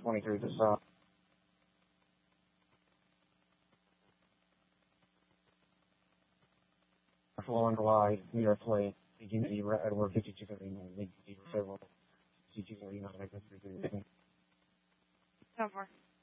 23 to stop. Full and wide, New York plate, CG Edward 5239, Big several 5239, I guess. 10-4.